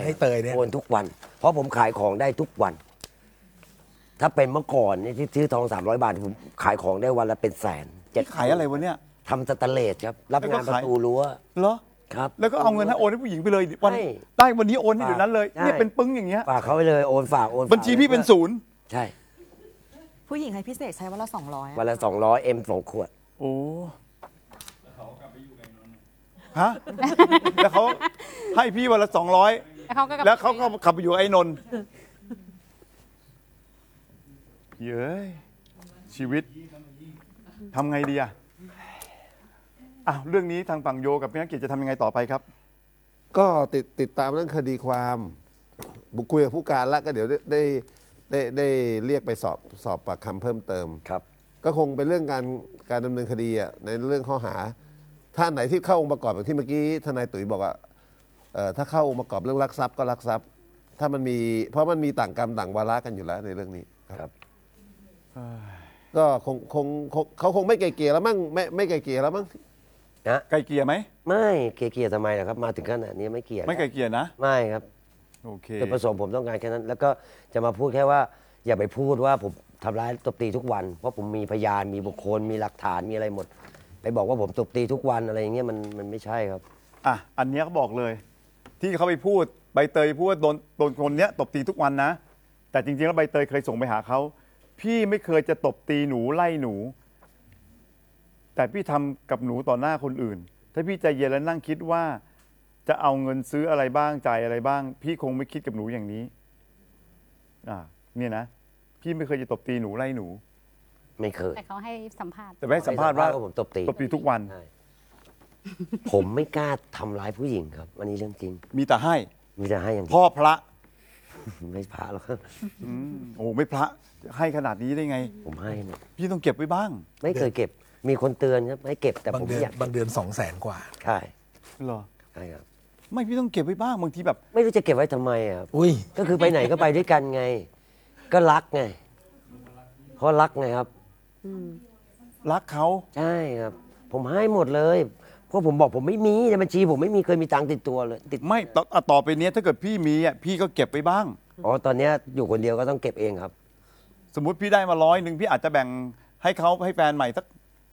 ให้เตยเนี่ยโอนทุกวัน เพราะผมขายของได้ทุกวัน ถ้าเป็นเมื่อก่อนเนี่ยที่ซื้อทอง300 บาทผมขายของได้วันละเป็นแสนขายอะไรวะเนี่ยทำสแตนเลสครับ รับงานประตูรั้วเหรอครับแล้วก็เอาเงินให้โอนให้ผู้หญิงไปเลยวันใช่ได้วันนี้โอนให้เดี๋ยวนั้นเลยใช่เนี่ยเป็นปึ้งอย่างเงี้ยฝากเขาไปเลยโอนฝากโอนฝากบัญชีพี่เป็นศูนย์ใช่ผู้หญิงให้พิเศษใช้วันละ200 วันละ200 M 2 ขวดโอ้ฮะ แล้วเขาให้พี่วันละ200 แล้วเขาก็ขับไปอยู่ไอ้นนท์เย้ยชีวิตทำไงดีอะอ้าวเรื่องนี้ทางฝั่งโยกับพี่นักกิจจะทำยังไงต่อไปครับก็ติดตามเรื่องคดีความบุกคุยกับผู้การแล้วก็เดี๋ยวได้เรียกไปสอบปากคำเพิ่มเติมครับก็คงเป็นเรื่องการดำเนินคดีอ่ะในเรื่องข้อหาถ้าไหนที่เข้าองค์ประกอบอย่างที่เมื่อกี้ทนายตุ๋ยบอกว่าถ้าเข้าองค์ประกอบเรื่องลักทรัพย์ก็ลักทรัพย์ถ้ามันมีเพราะมันมีต่างกรรมต่างวาระกันอยู่แล้วในเรื่องนี้ครับก็เขาคงไม่ไกลเกลี่ยแล้วมั้งไม่ไกลเกลี่ยแล้วมั้งนะไกลเกลี่ยไหมไม่เกลียทำไมล่ะครับ มาถึงขนาดนี้ไม่เกลียไม่ไกลเกลี่ยนะไม่ครับโอเคจุดประสงค์ผมต้องการแค่นั้น แล้วก็จะมาพูดแค่ว่า อย่าไปพูดว่าผมทำร้ายตบตีทุกวัน เพราะผมมีพยานมีบุคคลมีหลักฐานมีอะไรหมด ไปบอกว่าผมตบตีทุกวันอะไรอย่างเงี้ยมันไม่ใช่ครับอ่ะ อันเนี้ยเขาบอกเลย ที่เขาไปพูดใบเตยพูดว่าโดนคนเนี้ยตบตีทุกวันนะ แต่จริงๆแล้วใบเตยเคยส่งไปหาเขาพี่ไม่เคยจะตบตีหนูไล่หนู แต่พี่ทำกับหนูต่อหน้าคนอื่น ถ้าพี่ใจเย็นแล้วนั่งคิดว่า จะเอาเงินซื้ออะไรบ้างจ่ายอะไรบ้าง พี่คงไม่คิดกับหนูอย่างนี้เนี่ยนะพี่ไม่เคยจะตบตีหนูไล่หนูไม่เคยแต่เขาให้สัมภาษณ์แต่ไม่ให้สัมภาษณ์ว่าผมตบตีตบตีทุกวันใช่ผมไม่กล้าทำร้ายผู้หญิงครับอันนี้เรื่องจริงมีแต่ให้มีแต่ให้อย่างเดียวพ่อพระไม่พาหรอกครับโอ้ไม่พระให้ขนาดนี้ได้ไงผมให้หมดพี่ต้องเก็บไว้บ้างไม่เคยเก็บ มีคนเตือนครับให้เก็บแต่บางผมเดือไม่นอยากบางเดือน200,000 กว่าใช่เหรอใช่ครับไม่พี่ต้องเก็บไว้บ้างบางทีแบบไม่รู้จะเก็บไว้ทำไมอ่ะอุ้ยก็คือไปไหนก็ไปด้วยกันไง ก็รักไง เพราะรักไงครับรักเขาใช่ครับ ผมให้หมดเลย เพราะผมบอกผมไม่มีในบัญชีผมไม่มีเคยมีตังค์ติดตัวเลยติดไม่ต่อไปเนี้ยถ้าเกิดพี่มีอ่ะพี่ก็เก็บไว้บ้างอ๋อตอนเนี้ยอยู่คนเดียวก็ต้องเก็บเองครับสมมุติพี่ได้มา100พี่อาจจะแบ่งให้เขาให้แฟนใหม่สัก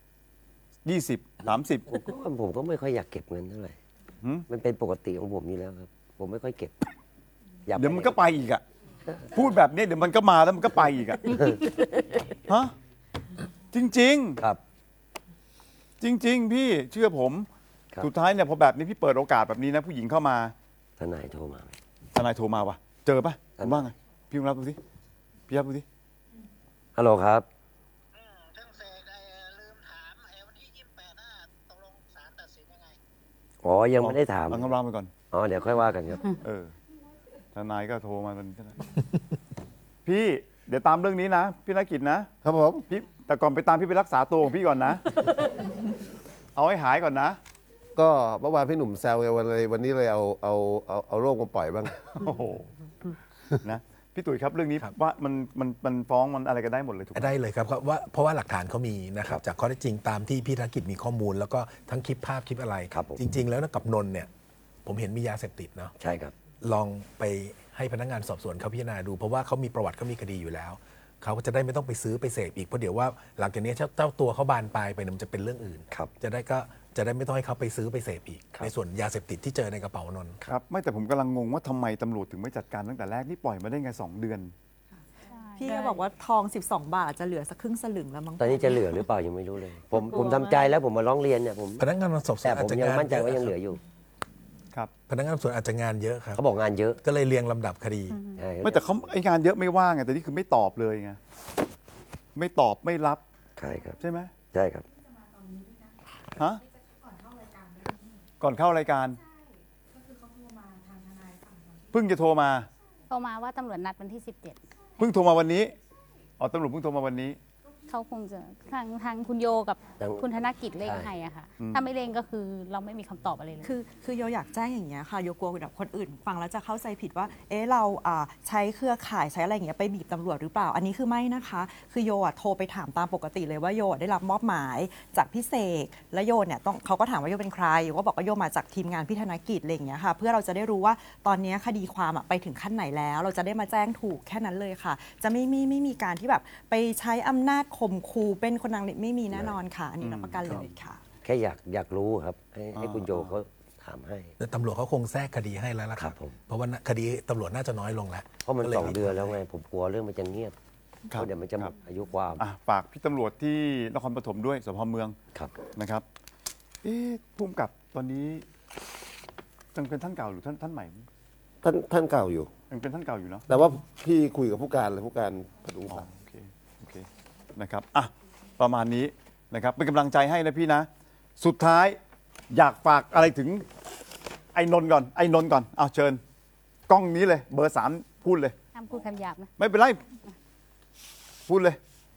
20 30 ผมก็ไม่ค่อยอยากเก็บเงินเท่าไหร่หืมมันเป็นปกติของผมอยู่แล้วครับ ผมไม่ค่อยเก็บอยากเดี๋ยวมันก็ไปอีกอ่ะพูดแบบนี้เดี๋ยวมันก็มาแล้วมันก็ไปอีกอ่ะฮะจริงครับๆ จริง ๆ พี่เชื่อผมครับสุดท้ายเนี่ยพอแบบนี้พี่เปิดโอกาสแบบนี้นะผู้หญิงเข้ามาทนายโทรมาทนายโทรมาวะเจอปะผมว่าไงพี่ลองรับดูสิพี่รับดูสิฮัลโหลครับท่านเสกลืมถามวันที่28ตกลงศาลตัดสินยังไงอ๋อยังไม่ได้ถามฟังคำรามไปก่อนอ๋อเดี๋ยวค่อยว่ากันครับทนายก็โทรมาตอนนี้ใช่ไหม พี่เดี๋ยวตามเรื่องนี้นะพี่นักกิจนะครับผมพี่แต่ก่อนไปตามพี่ไปรักษาตัวของพี่ก่อนนะ เอาให้หายก่อนนะก็เมื่อวานพี่หนุ่มแซวไงวันนี้เลยเอาโรคมาปล่อยบ้างโอ้โหนะพี่ตุ๋ยครับเรื่องนี้ว่ามันฟ้องมันอะไรกันได้หมดเลยถูกไหมได้เลยครับเพราะว่าหลักฐานเขามีนะครับจากข้อเท็จจริงตามที่พี่ธนกิจมีข้อมูล แล้วก็ทั้งคลิปภาพคลิปอะไรครับผมจริง ๆ แล้วนะกับนนท์เนี่ยผมเห็นมียาเสพติดเนาะใช่ครับลองไปให้พนักงานสอบสวนเขาพิจารณาดู เพราะว่าเขามีประวัติเขามีคดีอยู่แล้วเขาก็จะได้ไม่ต้องไปซื้อไปเสพอีกเพราะเดี๋ยวว่าหลังจากนี้เจ้าตัวเขาบานปลายไปเนี่ยมันจะเป็นเรื่องอื่นครับจะได้ไม่ต้องให้เขาไปซื้อไปเสพอีก ในส่วนยาเสพติดที่เจอในกระเป๋านนท์ครับไม่แต่ผมกำลังงงว่าทำไมตำรวจถึงไม่จัดการตั้งแต่แรกนี่ปล่อยมาได้ไง2 เดือนพี่ก็บอกว่าทอง 12 บาทอาจจะเหลือสักครึ่งสลึงแล้วมั้งตอนนี้จะเหลือหรือเปล่ายังไม่รู้เลย ผมทำใจแล้วผมมาร้องเรียนเนี่ยผมพนักงานสอบสวแต่นผอาจมจะยังงานมั่นใจว่ายังเหลืออยู่ครับพนักงานสอบสวนอาจจะงานเยอะครับเขาบอกงานเยอะก็เลยเรียงลำดับคดีใช่ไม่แต่เขาไองานเยอะไม่ว่าไงแต่นี่คือไม่ตอบเลยไงไม่ตอบไม่รับใช่ครับใช่ไหมใช่ครับฮะก่อนเข้ารายการเพิ่งจะโทรมาโทรมาว่าตำรวจนัดวันที่เพิ่งโทรมาวันนี้อ๋อตำรวจเพิ่งโทรมาวันนี้พเขาคงจะทางคุณโยกับทางคุณธนกิจเร่งใช่ให้อะค่ะ ถ้าไม่เร่งก็คือเราไม่มีคำตอบอะไรเลยคือโยอยากแจ้งอย่างเงี้ยค่ะโยกลัวแบบคนอื่นฟังแล้วจะเข้าใจผิดว่าเราใช้เครือข่ายใช้อะไรอย่างเงี้ยไปบีบตำรวจหรือเปล่า อันนี้คือไม่นะคะ คือโยโทรไปถามตามปกติเลยว่าโยได้รับมอบหมายจากพี่เสกและโยเนี่ยเขาก็ถามว่าโยเป็นใครโยก็บอกว่าโยมาจากทีมงานพี่ธนกิจอะไรอย่างเงี้ยค่ะเพื่อเราจะได้รู้ว่าตอนนี้คดีความไปถึงขั้นไหนแล้ว เราจะได้มาแจ้งถูกแค่นั้นเลยค่ะ จะไม่มีการที่แบบไปใช้อำนาจข่มขู่เป็นคนดังไม่มีแน่นอนค่ะ อันนี้รับประกันเลยค่ะแค่อยากรู้ครับ ให้คุณโยเขาถามให้แต่ตำรวจเขาคงแทรกคดีให้แล้วล่ะคครัรับบผมเพราะว่าคดีตำรวจน่าจะน้อยลงแล้วเพราะมันก็ลย 2 เดือนแล้วไง ผมกลัวเรื่องมันจะเงียบครับเพราะเดี๋ยวมันจะหมดอายุความอ่ะฝากพี่ตำรวจที่นครปฐมด้วยสพเมืองครับนะครับภูมิกับตอนนี้ยังเป็นท่านเก่าหรือท่านใหม่ท่านเก่าอยู่ยังเป็นท่านเก่าอยู่เนาะแต่ว่าพี่คุยกับผู้การเลยผู้การปทุมอ๋อศักดิ์โอเคนะครับอ่ะประมาณนี้นะครับเป็นกำลังใจให้นะพี่นะ สุดท้ายอยากฝากอะไรถึงไอ้นนท์ก่อนเอาเชิญ กล้องนี้เลยเบอร์ 3พูดเลยห้ามพูดคำหยาบนะไม่เป็นไรพูดเลย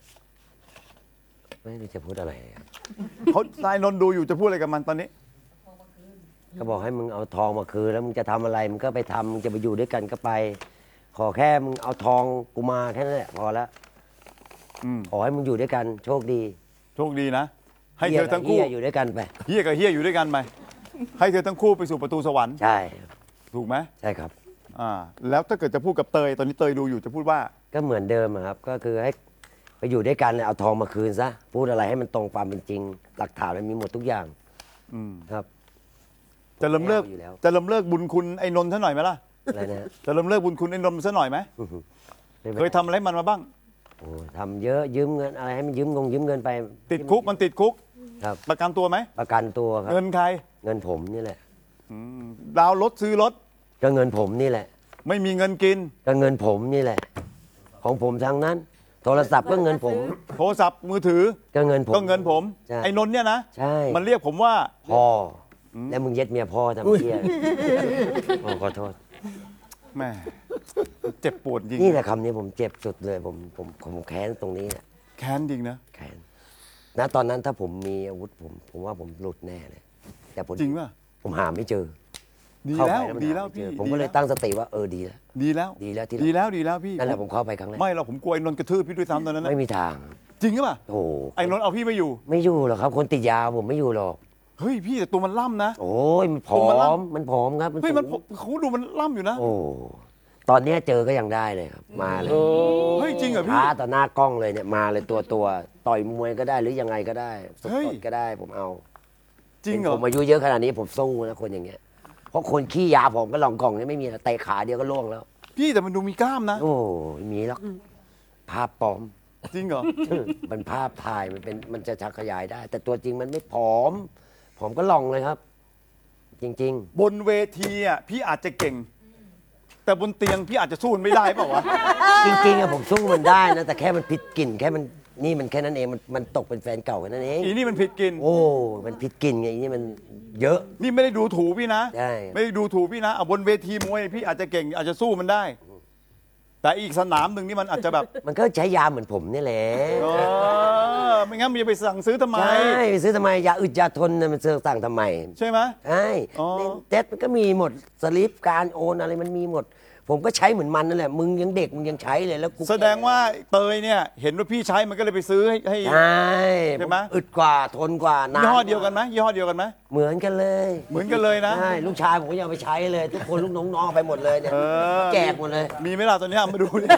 ไม่รู้จะพูดอะไรครับเขานายนนท์ดูอยู่จะพูดอะไรกับมันตอนนี้ก็บอกให้มึงเอาทองมาคืนแล้วมึงจะทำอะไรมึงก็ไปทำมึงจะไปอยู่ด้วยกันก็ไป ขอแค่มึงเอาทองกูมาแค่นั้นแหละพอแล้วอืมขอให้มึงอยู่ด้วยกันโชคดีโชคดีนะ ให้เธอทั้งคู่หี้ยกับเหี้ยอยู่ด้วยกันไปเฮียกับเฮียอยู่ด้วยกันไหมให้เธอทั้งคู่ไปสู่ประตูสวรรค์ใช่ถูกไหมใช่ครับแล้วถ้าเกิดจะพูดกับเตยตอนนี้เตยดูอยู่จะพูดว่าก็เหมือนเดิมอะครับ ก็คือให้ไปอยู่ด้วยกันเนี่ยเอาทองมาคืนซะพูดอะไรให้มันตรงความเป็นจริง หลักฐานมันมีหมดทุกอย่างอืมครับจะลำเลิกไม่เอาอยู่แล้วจะลำเลิกบุญคุณไอ้นนท์ซะหน่อยไหมล่ะอะไรนะจะลำเลิกบุญคุณไอ้นนท์ซะหน่อยไหมไม่ป็นเคยทำอะไรให้มันมาบ้างโอ้ทำเยอะยืมเงินอะไรให้มันยืมเงินไปติดคุกมันติดคุกครับประกันตัวไหมประกันตัวครับเงินใครเงินผมนี่แหละดาวน์รถซื้อรถก็เงินผมนี่แหละไม่มีเงินกินก็เงินผมนี่แหละ ของผมทางนั้น โทรศัพท์ก็เงินผมโทรศัพท์มือถือก็เงินผมก็เงินผมใช่ไอ้นนท์เนี่ยนะใช่มันเรียกผมว่าพ่ออแล้วมึงเย็ดเมียพ่อทำเพี้ยโอ้ขอโทษแม่เจ็บปวดจริงนี่แหละคำนี้ผมเจ็บสุดเลยผมแค้นตรงนี้เนี่ยแค้นจริงนะแค้นณตอนนั้นถ้าผมมีอาวุธผมว่าผมหลุดแน่เลยแต่ผมจริงป่ะผมหาไม่เจอดีเข้าแล้วไปมันดีหาแล้วไม่เจพี่อผมก็เลยตั้งสติว่าดีแล้วดีแล้วดีแล้วที่ดีแล้วพี่นั่นแหละผมเข้าไปครั้งแรกไม่เราผมกลัวไอ้นนท์กระทืบพี่ด้วยซ้ำตอนนั้นนะไม่มีทางจริงหรือเปล่าโอ้โหไอ้นนท์เอาพี่ไม่อยู่ไม่อยู่หรอกครับ คนติดยาผมไม่อยู่หรอกเฮ้ยพี่แต่ตัวมันล่ำนะโอ้ยมันผผมมาอล่ำมมันผอมครับเฮ้ยมันสูงเขาดูมันล่ำอยู่นะโอ้ตอนเนี้ยเจอก็ยังได้เลยครับ มาเลยเฮ้ยจริงเหรอพี่ท้าต่อหน้ากล้องเลยเนี่ยมาเลยตัวต่อยมวยก็ได้หรือยังไงก็ได้สเฮ้ยดๆก็ได้ผมเอาจริงเหรอผมอายุเยอะขนาดนี้ผมสู้นะคนอย่างเงี้ยเพราะคนขี้ยาผมก็ลองกล่องเนี่ยไม่มีนะเตะขาเดียวก็ล่วงแล้วพี่แต่มันดูมีกล้ามนะโอ้ยมีแล้วภาพปลอมจริงเหรอมันภาพถ่ายมันจะชักขยายได้ แต่ตัวจริงมันไม่ผอมก็ลองเลยครับ จริงบนเวทีอ่ะพี่อาจจะเก่ง แต่บนเตียงพี่อาจจะสู้มันไม่ได้เปล่าวะๆ จริงๆอะผมสู้มันได้นะแต่แค่มันผิดกลิ่นแค่มันนี่มันแค่นั้นเองมันตกเป็นแฟนเก่าแค่นั้นเองอีนี่มันผิดกินโอ้มันผิดกลิ่นไงอีนี่มันเยอะนี่ไม่ได้ดูถูกพี่นะใช่ไม่ได้ดูถูกพี่นะเอาบนเวทีมวยพี่อาจจะเก่งอาจจะสู้มันได้ แต่อีกสนามหนึ่งนี่มันอาจจะแบบมันก็ใช้ยาเหมือนผมนี่แหละเออไม่งั้นมันจะไปสั่งซื้อทำไมใช่ไปซื้อทำไมยาอึดยาทนน่ะมันซื้อสั่งทำไมใช่ไหมใช่อ๋อในเด็ดมันก็มีหมดสลิปการโอนอะไรมันมีหมด ผมก็ใช้เหมือนมันนั่นแหละมึงยังเด็กมึงยังใช้เลยแล้วกูแสดงว่าเตยเนี่ยเห็นว่าพี่ใช้มันก็เลยไปซื้อให้ใช่ใช่ไหมอึดกว่าทนกว่านายี่นห้อเดียวกันไหมยี่ห้อเดียวกันไหมเหมือนกันเลยเหมือนกันเลยนะใช่ลูกชายผมก็ยังเอาไปใช้เลย ทุกคนลูกน้องๆเอาไปหมดเลยเนี่ยเออแจกหมดเลยมีไหมล่ะตอนนี้เอามาดูดิ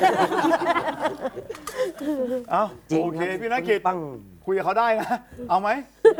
เอาจริงโอเคครับพี่นักกิจปังคุยกับเขาได้นะ เอาไหม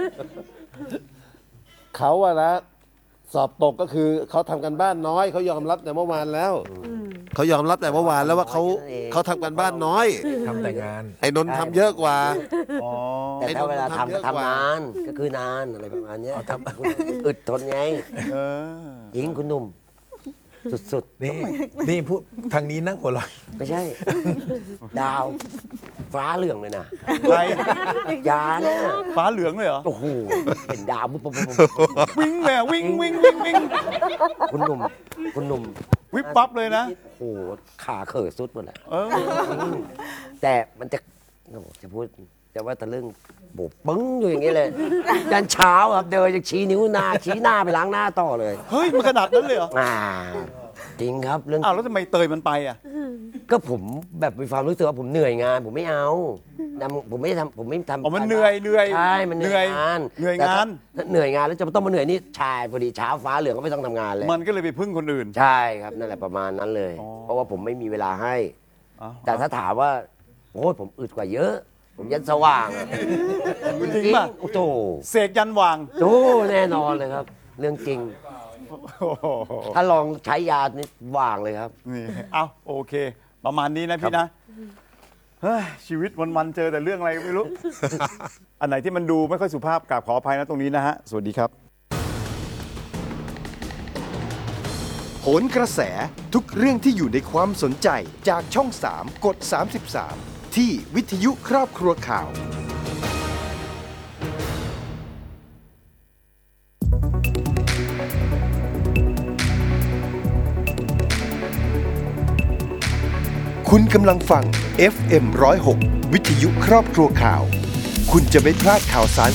เขาอะนะสอบตกก็คือเขาทำกันบ้านน้อยเขายอมรับแต่เมื่อวานแล้วเขายอมรับแต่เมื่อวานแล้วว่าเขาทำกันบ้านน้อยทำแต่งานไอ้นนท์ทำเยอะกว่าอ๋อแต่ถ้าเวลาทำก็ทำเยอะกว่าทำนานก็คือนานอะไรประมาณเนี้ยอึดทนไงเออหญิงคุณหนุ่ม สุดนี่พูดทางนี้นั่งหัวเราะๆ ไม่ใช่ ดาว ฟ้าเหลืองเลยนะใครยาเนี่ยฟ้าเหลืองเลยเหรอโอ้โหเป็นดาวปุ๊บปุ๊บปุ๊บปุ๊บวิ่งเลยอะวิ่งวิ่งวิ่งวิ่งคุณหนุ่มวิบปั๊บเลยนะโอ้โหขาเข่อสุดหมดแหละเออแต่มันจะโอ้โหจะพูดจะว่าตะลึงบุบปึ้งอยู่อย่างนี้เลยยันเช้าครับเดินจะชี้นิ้วหน้าชี้หน้าไปล้างหน้าต่อเลยเฮ้ยมันขนาดนั้นเลยเหรอจริงครับเรื่องอ้าวแล้วทำไมเตยมันไปอ่ะก็ผมแบบมีความรู้สึกว่าผมเหนื่อยงาน ผมไม่เอาผมไม่ทำอ๋อมันเหนื่อยใช่มันเหนื่อยงานเหนื่อยงานแต่ถ้เหนื่อยงานแล้วจะต้องมาเหนื่อยนี่ชายพอดีเช้าฟ้าเหลืองก็ไม่ต้องทำงานเลยมันก็เลยไปพึ่งคนอื่นใช่ครับนั่นแหละประมาณนั้นเลยอ๋อเพราะว่าผมไม่มีเวลาให้อ๋อแต่ถ้าถามว่าโอ้ยผมอึดกว่าเยอะ ผมยันสว่างอะจริงป่ะโอ้โหเสกยันวางโอ้แน่นอนเลยครับ เรื่องจริงโอ้โหถ้าลองใช้ยานี่ว่างเลยครับนี่เอาโอเค ประมาณนี้นะพี่นะเฮ้ยชีวิตวันๆเจอแต่เรื่องอะไรก็ไม่รู้ อันไหนที่มันดูไม่ค่อยสุภาพกราบขออภัยนะตรงนี้นะฮะ สวัสดีครับโหนกระแสทุกเรื่องที่อยู่ในความสนใจจากช่อง 3 กด 33 ที่วิทยุครอบครัวข่าว คุณกำลังฟัง FM 106 วิทยุครอบครัวข่าว คุณจะไม่พลาดข่าวสาร